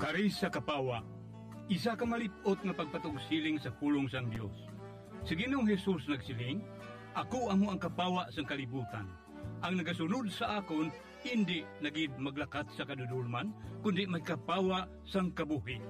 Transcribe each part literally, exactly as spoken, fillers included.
Kari sa kapawa, isa ka malipot nga pagpatugsiling sa pulong sang Dios. Sa Ginoong Hesus nagsiling, ako amo ang kapawa sang kalibutan. Ang nagasunod sa akon, hindi nagid maglakat sa kadudulman, kundi magkapawa sang kabuhi.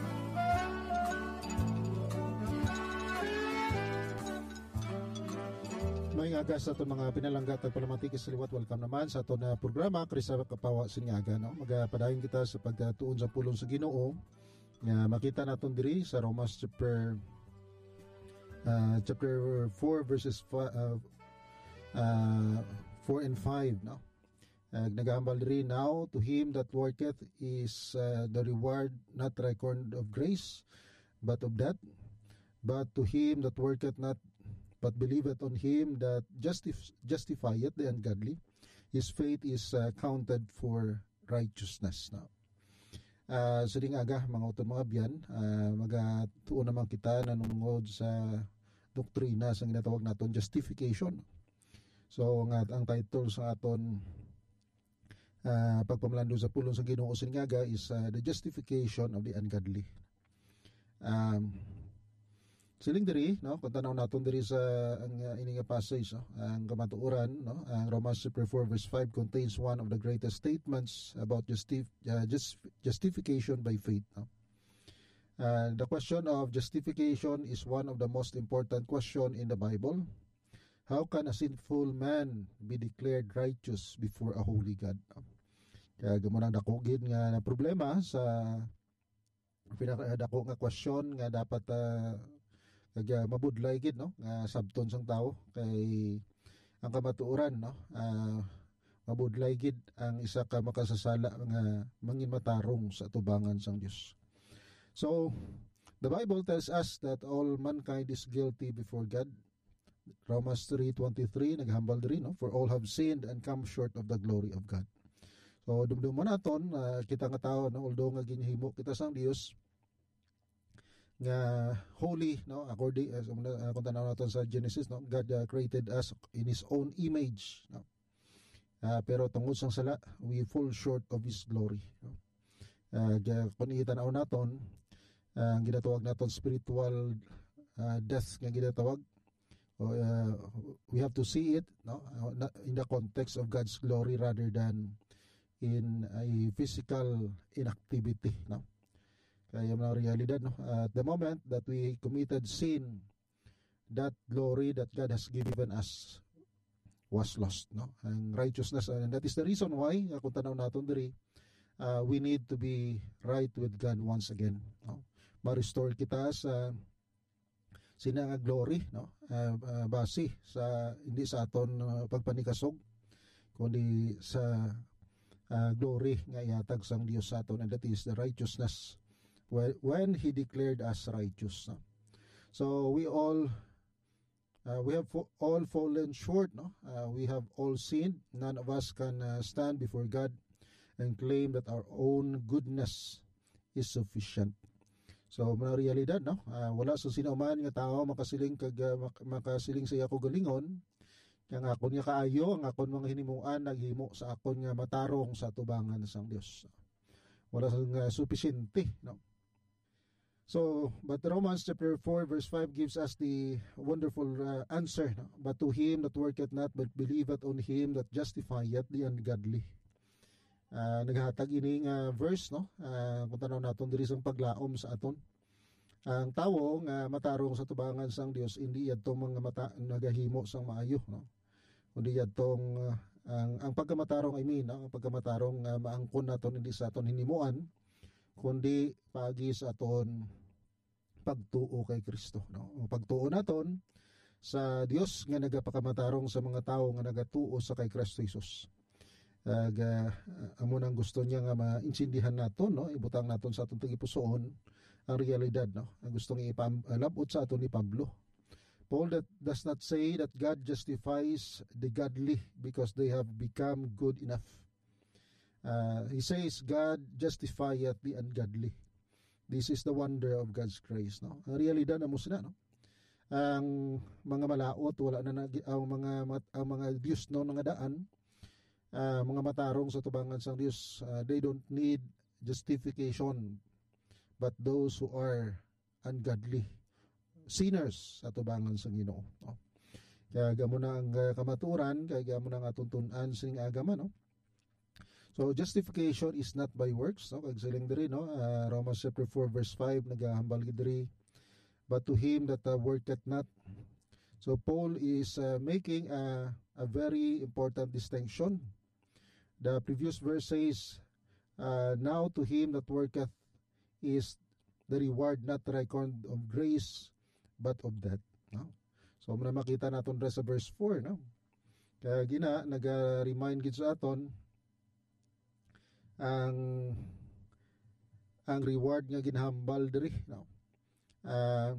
May nga sa ito mga pinalanggat at palamantikis sa liwat. Welcome naman sa ito na programa Krista Kapawa Sinyaga, no? Magapadahin kita sa pagtuon sa pulong sa Ginoo nga makita natin diri sa Romans chapter uh, chapter four verses uh, uh, four and five, no? Uh, nagahambal diri, now to him that worketh is uh, the reward not reckoned of grace but of debt, but to him that worketh not but believeth on him that justif- justifieth the ungodly, his faith is uh, counted for righteousness. Now, uh, so ring aga, mga utol mga biyan, uh, magatuon naman kita nanungod sa doktrina sa ginatawag naton justification. So, nga, ang title sa aton uh, pagpamlando sa pulong sa Ginoo Sinyaga is uh, the justification of the ungodly. Um, Siling diri, no, kung tanaw naton diri sa ang uh, ining passage, no, ang kamatuoran, no, ang Romans chapter four verse five contains one of the greatest statements about justif- uh, just, justification by faith, no. Uh, the question of justification is one of the most important question in the Bible. How can a sinful man be declared righteous before a holy God? No? Kaya gamo nang dakogid nga na problema sa pinakadako nga question nga dapat uh, kaya mabudlay gid, no, nga sabton sang tao kay ang kamatuoran, no, uh, mabudlay gid ang isa ka makasasala nga mangin matarong sa atubangan sang Dios. So the Bible tells us that all mankind is guilty before God. Romans three twenty-three naghambal diri, no, for all have sinned and come short of the glory of God. So dumdum naton uh, kita nga tao, no, although nga ginhimo kita sang Dios nga holy, no, according as uh, kung tanaw natin sa Genesis, no, God uh, created us in His own image, no, uh, pero tungod sang sala we fall short of His glory, no. Uh, kung itanaw naton uh, ang ginatawag naton spiritual uh, death nga ginatawag, uh, we have to see it, no, in the context of God's glory rather than in a physical inactivity, no. Kaya mga realidad, no? At the moment that we committed sin, that glory that God has given us was lost, no? Ang righteousness, and that is the reason why, kung tanaw natin diri, uh, we need to be right with God once again, no? Ma-restore kita sa sinanga glory, no? Uh, uh, base sa hindi sa aton uh, pagpanikasog, kundi sa uh, glory nga ihatag sang Dios sa aton, and that is the righteousness when He declared us righteous, no? So we all uh, we have fo- all fallen short, no? Uh, we have all sinned. None of us can uh, stand before God and claim that our own goodness is sufficient. So mga realidad, no? Uh, wala sa sinuman nga tao makasiling kag uh, mak- makasiling sa ako galingon kang akon nga kaayo ang akon mga hinimuan naghimo sa akon nga matarong sa tubangan sang Dios. Wala sang uh, sufficiente, no? So, but Romans chapter four verse five gives us the wonderful uh, answer, no? But to him that worketh not, but believeth on him that justifieth the ungodly. Uh, naghatag ini nga uh, verse, no? Uh, kung tanaw naton diri sang paglaom sa aton. Ang tawo nga matarong sa tubangan sang Dios, hindi yadtong mga mata nagahimo sang maayo, no? Kundi yadtong uh, ang ang pagkamatarong, I mean, no? Ang pagkamatarong uh, maangkon naton hindi sa aton hinimuan, kundi pagi sa aton pagtuo kay Kristo, no? Pagtuo naton sa Dios nga nagapakamatarong sa mga tao nga nagatuo sa kay Kristo Jesus. Uh, uh, amo nang gusto niya nga maintindihan naton, no? Ibutang naton sa aton tagipusoon ang realidad, no? Ang gustong ipalabot sa aton ni Pablo. Paul that does not say that God justifies the godly because they have become good enough. Uh, he says God justifieth the ungodly. This is the wonder of God's grace, no? Ang realidad na mo sila, no? Ang mga malaot wala na nag- ang mga ang mga Dios no nga daan, uh, mga matarong sa tubangan sang Dios, uh, they don't need justification but those who are ungodly, sinners sa tubangan sa Ginoo. No? Kaya gamo na ang uh, kamaturan, kaya gamo na ang atong tun-an sining agama, no? So justification is not by works, no? Kag siling diri, no? Uh, Romans chapter four verse five nagahambal gid diri, but to him that uh, worketh not. So Paul is uh, making a, a very important distinction. The previous verse says, uh, now to him that worketh is the reward not reckoned of grace but of debt. No? So muna makita naton dre sa verse four, no? Kaya gina naga-remind gid sa aton ang ang reward nga ginhambal diri, no? Uh,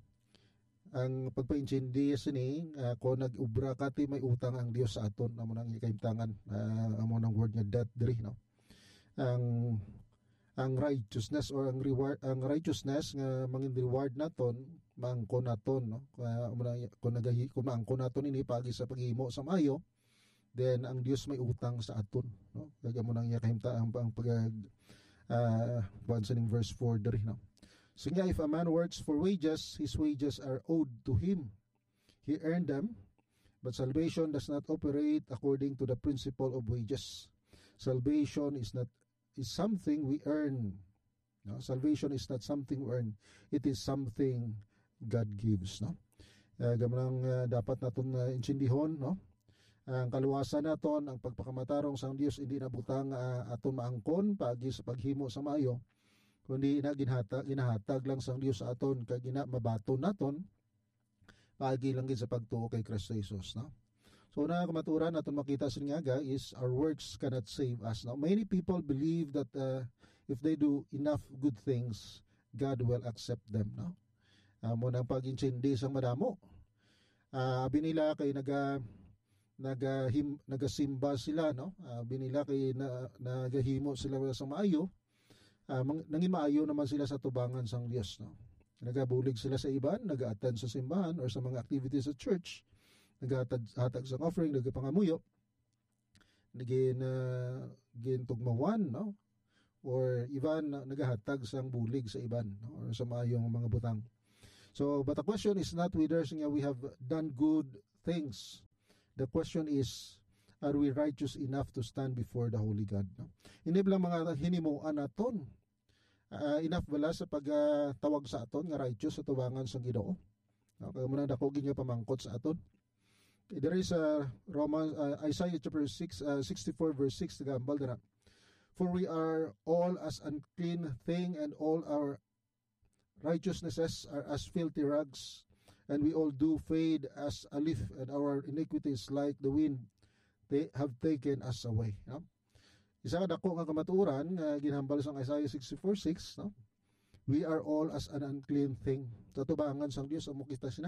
ang pagpainchindi sini uh, kung nag-ubra ka ti may utang ang Dios sa aton, amo nang ikaimtangan, uh, amo nang word nga debt diri, no? Ang ang righteousness or ang reward, ang righteousness nga mangin reward naton mangko naton, no? Kaya kung nagahi kung maangko naton ini pagi sa paghimo sa mayo, then ang Dios may utang sa aton, no? Kaya mo nang yakahimta ang ang pag uh, ning verse four diri, no? So nga, if a man works for wages, his wages are owed to him. He earned them, but salvation does not operate according to the principle of wages. Salvation is not is something we earn. No? Salvation is not something we earn. It is something God gives. No? Uh, Gamanang uh, dapat natin uh, insindihon, no? Ang kaluwasan naton, ang pagpakamatarong sa Dios hindi na butang uh, aton maangkon pagi sa paghimo sa maayo, kundi na ginhatag ginahatag lang sa Dios sa aton kay gina mabaton naton pagi lang gid sa pagtuo kay Kristo Jesus, no? So na kamaturan naton makita sa nga is our works cannot save us. Now many people believe that uh, if they do enough good things, God will accept them, no? Uh, mo nang pag-insindi sang madamo. Ah uh, binila kay naga nagahim nagasimba sila, no? Uh, binila kay na, nagahimo sila sa maayo. Uh, nangin maayo naman sila sa tubangan sang Dios, no? Nagabulig sila sa iban, nag-attend sa simbahan or sa mga activities sa church, naghatag sa offering, nagapangamuyo, nagin uh, gintugmawan, no? Or iban nagahatag sang bulig sa iban, no? Or sa maayong mga butang. So but the question is not whether we have done good things. The question is, are we righteous enough to stand before the Holy God? No? Hindi ba lang mga hinimuan naton? Uh, enough bala sa pagtawag uh, sa aton nga righteous sa tubangan sa Ginoo? No? Kaya muna dako ginya pamangkot sa aton. There is a uh, Romans uh, Isaiah chapter six, uh, sixty-four verse six nagambal dira. For we are all as unclean thing, and all our righteousnesses are as filthy rags, and we all do fade as a leaf, and our iniquities like the wind they have taken us away. No? Isa ka dako nga kamaturan nga uh, ginhambal sa Isaiah sixty-four six, no? We are all as an unclean thing. Sa tubangan sang Dios amo kita sina.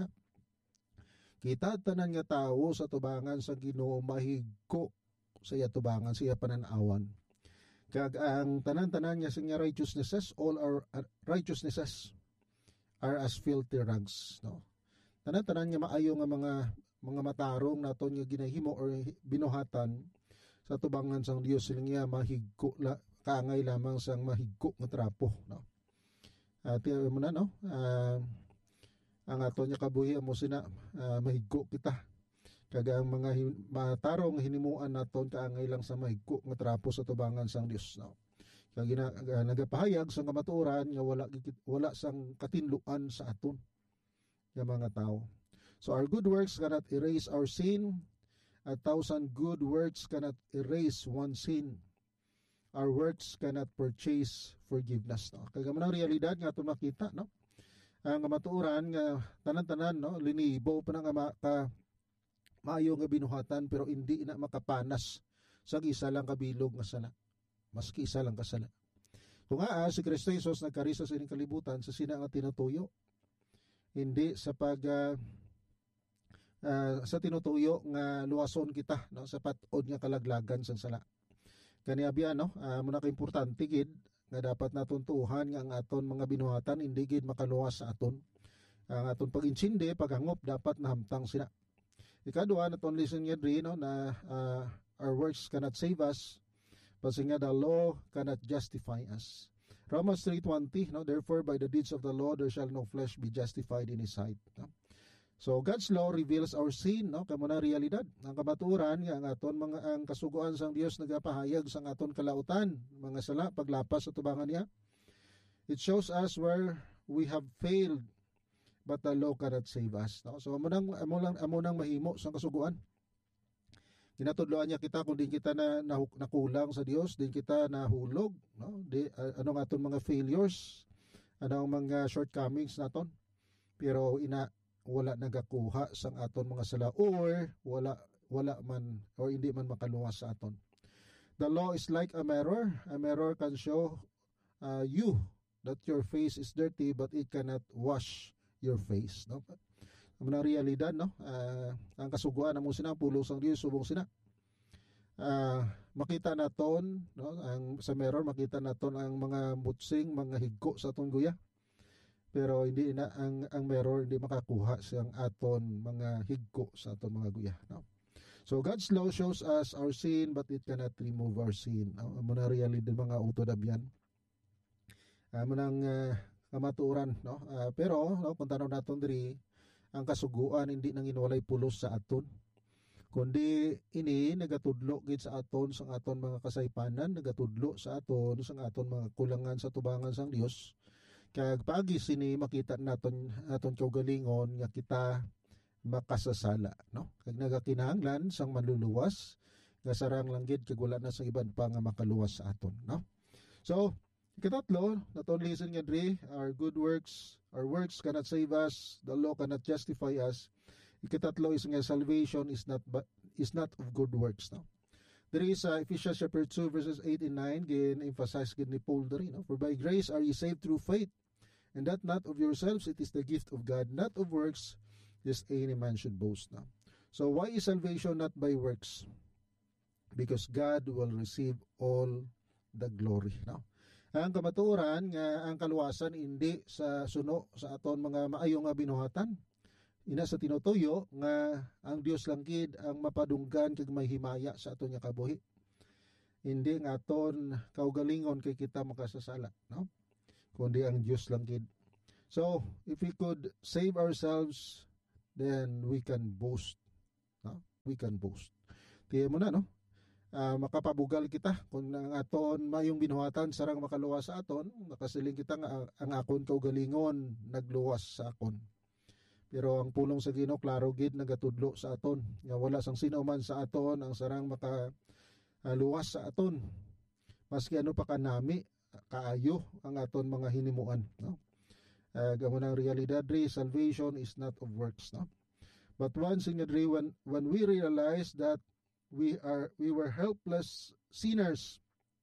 Kita tanan nga tawo sa tubangan sa Ginoo mahigko sa iya tubangan, sa iya pananawan. Kag ang tanan-tanan niya sa righteousnesses, all our righteousnesses are as filthy rags, no? Tanan-tanan niya maayo nga mga mga matarong naton nga ginahimo or binuhatan sa tubangan sang Dios, sila niya mahigko la, kaangay lamang sang mahigko nga trapo, no? At uh, mo na, no? Uh, ang ato niya kabuhi amo sina uh, mahigko kita. Kaga ang mga hin- matarong hinimuan naton kaangay lang sa mahigko nga trapo sa tubangan sang Dios, no? Kaya gina, uh, nagapahayag sa kamaturan nga wala wala sang katinluan sa aton nga mga tao. So our good works cannot erase our sin. A thousand good works cannot erase one sin. Our works cannot purchase forgiveness, no? Kaya man ang realidad nga aton makita, no? Ang kamaturan nga tanan-tanan, no, linibo pa nga ma- ka maayo nga binuhatan pero hindi na makapanas sa isa lang kabilog nga sala. Maski isa lang kasala. Kung nga si Kristo Jesus nagkarisa sa ining kalibutan sa sina nga tinutuyo, hindi sa pag uh, uh, sa tinutuyo nga luwason kita, no, sa patod nga kalaglagan sang sala. Kani abya, no, uh, muna ka importante gid nga dapat naton tuuhan nga ang aton mga binuhatan hindi gid makaluwas sa aton. Ang aton pag-insindi, paghangop dapat nahamtang sina. Ikaduha naton listen nga diri, no, na uh, our works cannot save us, but nga the law cannot justify us. Romans three twenty, no, therefore by the deeds of the law there shall no flesh be justified in his sight. No? So God's law reveals our sin, no, kamo na realidad. Ang kamaturan nga ang aton mga ang kasuguan sang Dios nagapahayag sang aton kalautan, mga sala paglapas sa tubangan niya. It shows us where we have failed, but the law cannot save us. No? So amo nang amo lang amo nang mahimo sang kasuguan. Ginatudloan niya kita kung din kita na, na nakulang sa Dios, din kita nahulog, no? Di uh, ano nga aton mga failures, ano ang mga shortcomings naton. Pero ina wala nagakuha sang aton mga sala or wala wala man or hindi man makaluwas sa aton. The law is like a mirror. A mirror can show uh, you that your face is dirty, but it cannot wash your face, no? Ang mga realidad, no? Uh, ang kasuguan mo sina pulo sang Dios subong sina. Uh, makita naton, no, ang sa mirror makita naton ang mga mutsing, mga higko sa aton guya. Pero hindi na ang ang mirror hindi makakuha siyang aton mga higko sa aton mga guya, no? So God's law shows us our sin, but it cannot remove our sin. Ang mga realidad mga utod abyan. Amo uh, nang uh, kamaturan, no? Uh, pero no, kung tanong naton diri, ang kasuguan hindi nang inwalay pulos sa aton, kundi ini nagatudlo gid sa aton sang aton mga kasaypanan, nagatudlo sa aton sang aton mga kulangan sa tubangan sang Dios. Kag pagi sini makita naton aton kaugalingon nga kita makasasala, no? Kag nagakinahanglan sang manluluwas nga sarang lang gid kag wala na sang iban pa nga makaluwas sa aton, no? So ikatatlo, not only listen nga diri, our good works, our works cannot save us, the law cannot justify us. Ikatatlo is nga salvation is not but is not of good works, no. There is uh, Ephesians chapter two verses eight and nine, again emphasize gid ni Paul diri, no. For by grace are ye saved through faith, and that not of yourselves, it is the gift of God, not of works, lest any man should boast, no. So why is salvation not by works? Because God will receive all the glory, no. Ang kamaturan nga ang kaluwasan hindi sa suno sa aton mga maayo nga binuhatan. Ina sa tinutuyo nga ang Dios lang gid ang mapadunggan kag may himaya sa aton nga kabuhi. Hindi nga aton kaugalingon kay kita makasasala, no? Kundi ang Dios lang gid. So, if we could save ourselves, then we can boast, no? We can boast. Tiyan mo na, no? Uh, makapabugal kita kung ang aton mayong binuhatan sarang makaluwas sa aton, nakasiling kita nga ang akon kaugalingon nagluwas sa akon. Pero ang pulong sa Ginoo klaro gid nagatudlo sa aton nga wala sang sino man sa aton ang sarang makaluwas sa aton, maski ano pa kanami kaayo ang aton mga hinimuan, no? Uh, gamo nang realidad diri, salvation is not of works, no? But once in a day, when when we realize that we are we were helpless sinners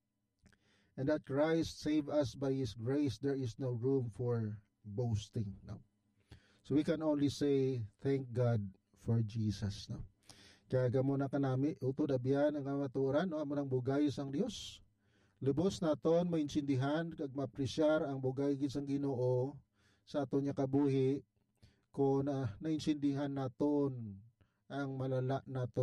and that Christ saved us by his grace, there is no room for boasting, no. So we can only say thank God for Jesus, no. Kaya gamo na kanami utod abyan ang kamaturan, no, amo nang bugay sang Dios. Lubos naton maintindihan kag maapresyar ang bugay gid sang Ginoo sa aton nya kabuhi, ko na naintindihan naton ang malala naton